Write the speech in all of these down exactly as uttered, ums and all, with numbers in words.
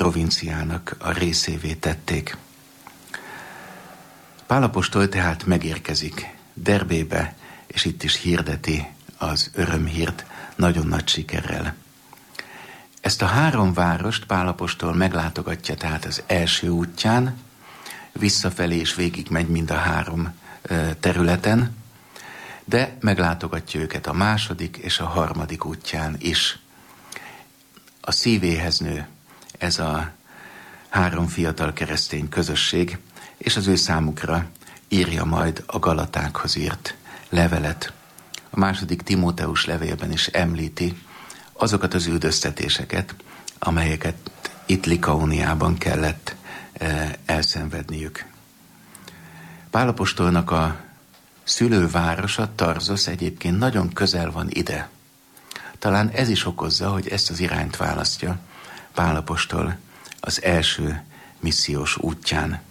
provinciának a részévé tették. Pál apostol tehát megérkezik Derbébe, és itt is hirdeti az örömhírt nagyon nagy sikerrel. Ezt a három várost Pál apostol meglátogatja tehát az első útján, visszafelé is végig megy mind a három területen, de meglátogatja őket a második és a harmadik útján is. A szívéhez nő ez a három fiatal keresztény közösség, és az ő számukra írja majd a Galatákhoz írt levelet. A második Timóteus levélben is említi azokat az üldöztetéseket, amelyeket itt Likaóniában kellett elszenvedniük. Pál apostolnak a szülővárosa, Tarzosz egyébként nagyon közel van ide. Talán ez is okozza, hogy ezt az irányt választja Pál apostol az első missziós útján.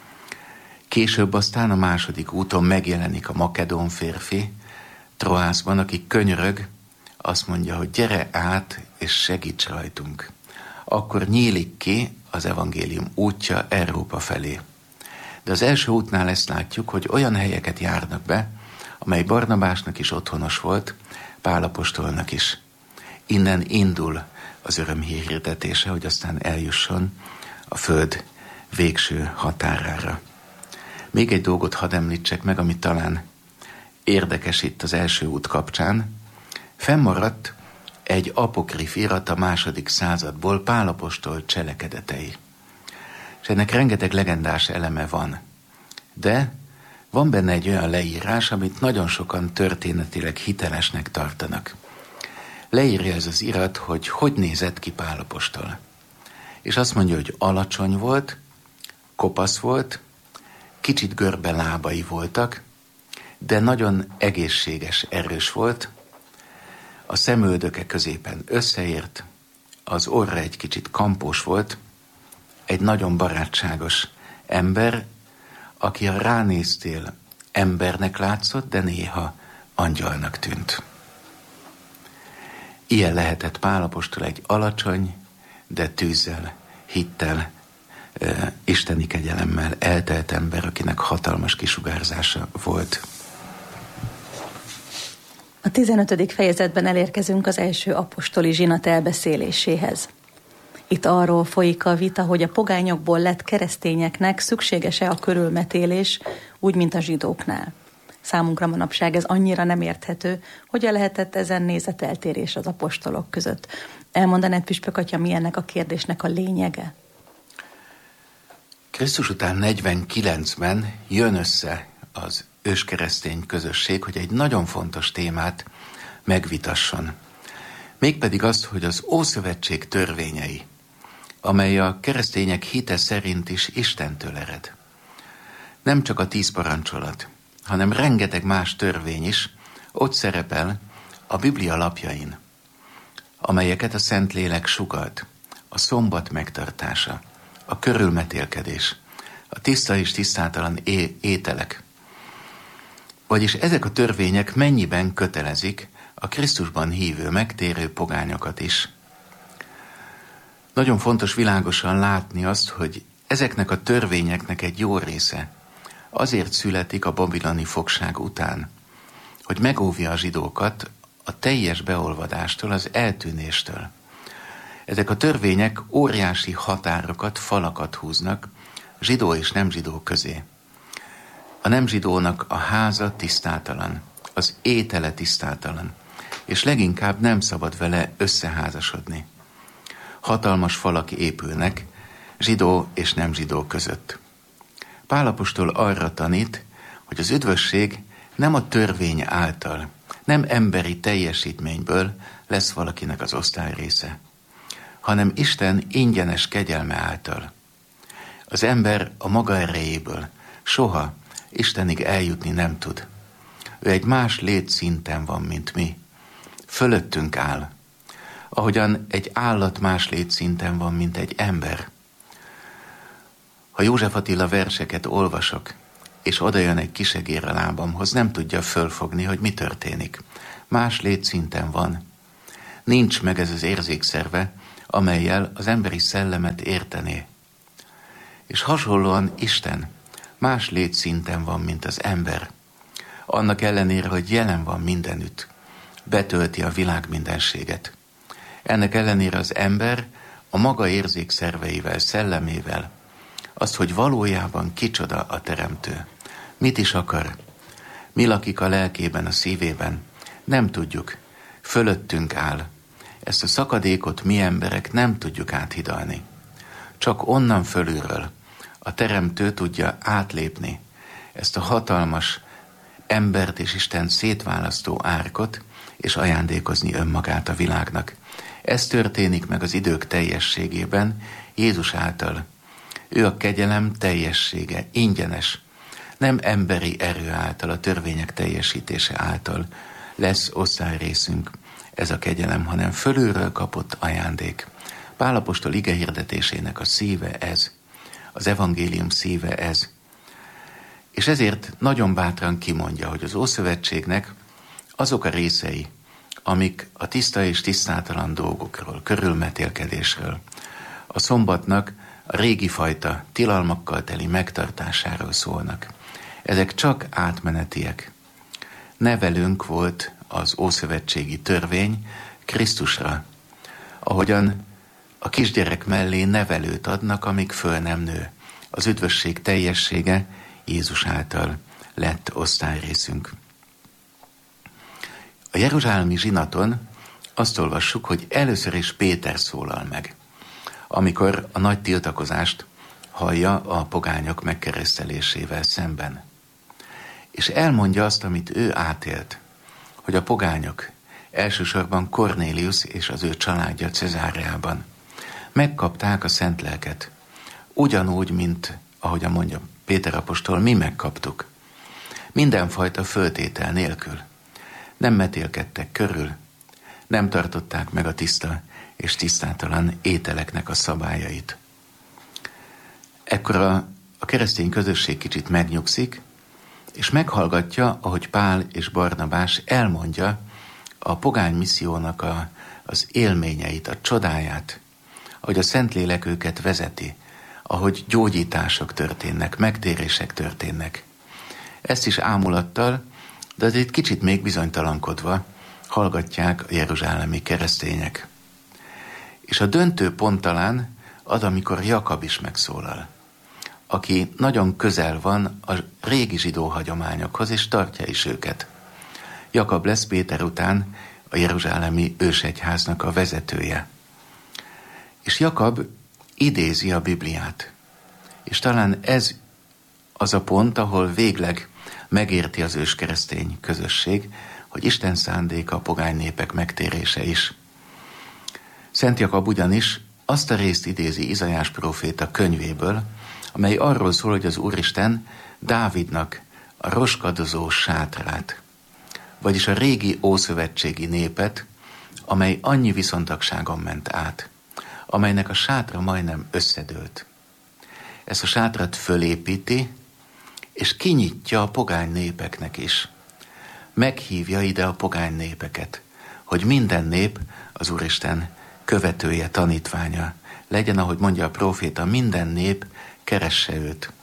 Később aztán a második úton megjelenik a makedón férfi Troászban, aki könyörög, azt mondja, hogy gyere át és segíts rajtunk. Akkor nyílik ki az evangélium útja Európa felé. De az első útnál ezt látjuk, hogy olyan helyeket járnak be, amely Barnabásnak is otthonos volt, Pál apostolnak is. Innen indul az örömhír hirdetése, hogy aztán eljusson a föld végső határára. Még egy dolgot hadd említsek meg, ami talán érdekes itt az első út kapcsán. Fennmaradt egy apokrif irat a második századból, Pál apostol cselekedetei. És ennek rengeteg legendás eleme van. De van benne egy olyan leírás, amit nagyon sokan történetileg hitelesnek tartanak. Leírja ez az irat, hogy hogy nézett ki Pál apostol. És azt mondja, hogy alacsony volt, kopasz volt, kicsit görbe lábai voltak, de nagyon egészséges, erős volt, a szemöldöke középen összeért, az orra egy kicsit kampós volt, egy nagyon barátságos ember, aki ha ránéztél, embernek látszott, de néha angyalnak tűnt. Ilyen lehetett Pál apostol, egy alacsony, de tűzzel, hittel, e, isteni kegyelemmel eltelt ember, akinek hatalmas kisugárzása volt. A tizenötödik fejezetben elérkezünk az első apostoli zsinat elbeszéléséhez. Itt arról folyik a vita, hogy a pogányokból lett keresztényeknek szükséges-e a körülmetélés, úgy, mint a zsidóknál. Számunkra manapság ez annyira nem érthető, hogyan lehetett ezen nézeteltérés az apostolok között. Elmondanád, püspök atya, mi ennek a kérdésnek a lényege? Krisztus után negyvenkilencben jön össze az őskeresztény közösség, hogy egy nagyon fontos témát megvitasson. Mégpedig azt, hogy az Ószövetség törvényei, amely a keresztények hite szerint is Istentől ered. Nem csak a tíz parancsolat, hanem rengeteg más törvény is ott szerepel a Biblia lapjain, amelyeket a Szentlélek sugalt, a szombat megtartása, a körülmetélkedés, a tiszta és tisztátalan é- ételek. Vagyis ezek a törvények mennyiben kötelezik a Krisztusban hívő, megtérő pogányokat is. Nagyon fontos világosan látni azt, hogy ezeknek a törvényeknek egy jó része azért születik a babiloni fogság után, hogy megóvja a zsidókat a teljes beolvadástól, az eltűnéstől. Ezek a törvények óriási határokat, falakat húznak zsidó és nem zsidó közé. A nem zsidónak a háza tisztátalan, az étele tisztátalan, és leginkább nem szabad vele összeházasodni. Hatalmas falak épülnek zsidó és nem zsidó között. Pál apostol arra tanít, hogy az üdvösség nem a törvény által, nem emberi teljesítményből lesz valakinek az osztály része, hanem Isten ingyenes kegyelme által. Az ember a maga erejéből soha Istenig eljutni nem tud. Ő egy más létszinten van, mint mi. Fölöttünk áll. Ahogyan egy állat más létszinten van, mint egy ember. Ha József Attila verseket olvasok, és odajön egy kisegér a lábamhoz, nem tudja fölfogni, hogy mi történik. Más létszinten van. Nincs meg ez az érzékszerve, amellyel az emberi szellemet értené. És hasonlóan Isten más létszinten van, mint az ember. Annak ellenére, hogy jelen van mindenütt, betölti a világ mindenséget. Ennek ellenére az ember a maga érzékszerveivel, szellemével, azt, hogy valójában kicsoda a teremtő, mit is akar, mi lakik a lelkében, a szívében, nem tudjuk, fölöttünk áll. Ezt a szakadékot mi emberek nem tudjuk áthidalni. Csak onnan fölülről a teremtő tudja átlépni ezt a hatalmas embert és Istent szétválasztó árkot, és ajándékozni önmagát a világnak. Ez történik meg az idők teljességében Jézus által. Ő a kegyelem teljessége, ingyenes, nem emberi erő által, a törvények teljesítése által lesz osztályrészünk ez a kegyelem, hanem fölülről kapott ajándék. Pál apostol igehirdetésének a szíve ez, az evangélium szíve ez. És ezért nagyon bátran kimondja, hogy az Ószövetségnek azok a részei, amik a tiszta és tisztátalan dolgokról, körülmetélkedésről, a szombatnak a régi fajta tilalmakkal teli megtartásáról szólnak. Ezek csak átmenetiek. Nevelünk volt az ószövetségi törvény Krisztusra, ahogyan a kisgyerek mellé nevelőt adnak, amíg föl nem nő. Az üdvösség teljessége Jézus által lett osztályrészünk. A jeruzsálemi zsinaton azt olvassuk, hogy először is Péter szólal meg, amikor a nagy tiltakozást hallja a pogányok megkeresztelésével szemben. És elmondja azt, amit ő átélt, hogy a pogányok, elsősorban Kornélius és az ő családja Cezáreában megkapták a szent lelket, ugyanúgy, mint ahogy mondja Péter apostol, mi megkaptuk. Mindenfajta föltétel nélkül. Nem metélkedtek körül, nem tartották meg a tiszta és tisztátalan ételeknek a szabályait. Ekkor a, a keresztény közösség kicsit megnyugszik, és meghallgatja, ahogy Pál és Barnabás elmondja a pogány missziónak a, az élményeit, a csodáját, ahogy a Szentlélek őket vezeti, ahogy gyógyítások történnek, megtérések történnek. Ezt is ámulattal, de azért kicsit még bizonytalankodva hallgatják a jeruzsálemi keresztények. És a döntő pont talán az, amikor Jakab is megszólal, aki nagyon közel van a régi zsidó hagyományokhoz, és tartja is őket. Jakab lesz Péter után a jeruzsálemi ősegyháznak a vezetője. És Jakab idézi a Bibliát. És talán ez az a pont, ahol végleg megérti az őskeresztény közösség, hogy Isten szándéka a pogány népek megtérése is. Szent Jakab ugyanis azt a részt idézi Izaiás próféta könyvéből, amely arról szól, hogy az Úristen Dávidnak a roskadozó sátrát, vagyis a régi ószövetségi népet, amely annyi viszontagságon ment át, amelynek a sátra majdnem összedőlt. Ezt a sátrat fölépíti, és kinyitja a pogány népeknek is. Meghívja ide a pogány népeket, hogy minden nép az Úristen követője, tanítványa legyen, ahogy mondja a próféta, minden nép keresse őt.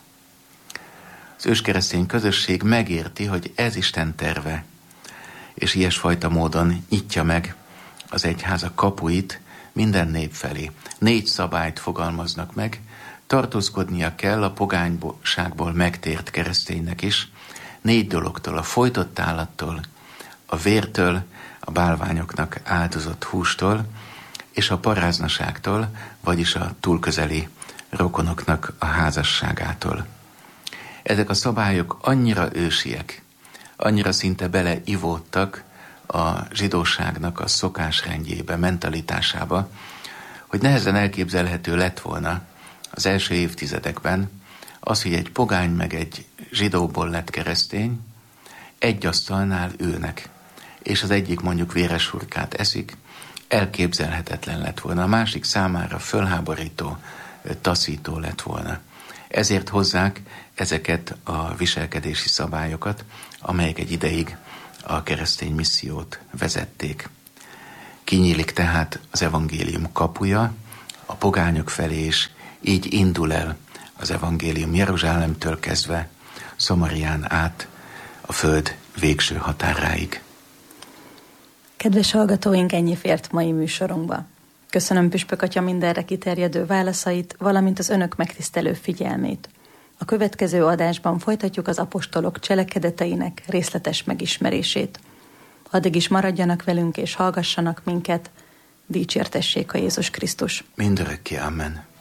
Az őskeresztény közösség megérti, hogy ez Isten terve, és ilyesfajta módon nyitja meg az egyháza kapuit minden nép felé. Négy szabályt fogalmaznak meg, tartózkodnia kell a pogányságból megtért kereszténynek is, négy dologtól, a folytott állattól, a vértől, a bálványoknak áldozott hústól, és a paráznaságtól, vagyis a túlközeli rokonoknak a házasságától. Ezek a szabályok annyira ősiek, annyira szinte beleivódtak a zsidóságnak a szokásrendjébe, mentalitásába, hogy nehezen elképzelhető lett volna az első évtizedekben az, hogy egy pogány meg egy zsidóból lett keresztény, egy asztalnál ülnek, és az egyik mondjuk véres hurkát eszik, elképzelhetetlen lett volna, a másik számára fölháborító, taszító lett volna. Ezért hozzák ezeket a viselkedési szabályokat, amelyek egy ideig a keresztény missziót vezették. Kinyílik tehát az evangélium kapuja a pogányok felé is, így indul el az evangélium Jeruzsálemtől kezdve, Szamarián át a föld végső határáig. Kedves hallgatóink, ennyi fért mai műsorunkba. Köszönöm Püspök Atya mindenre kiterjedő válaszait, valamint az önök megtisztelő figyelmét. A következő adásban folytatjuk az apostolok cselekedeteinek részletes megismerését. Addig is maradjanak velünk és hallgassanak minket. Dicsértessék a Jézus Krisztus. Mindörökké, amen.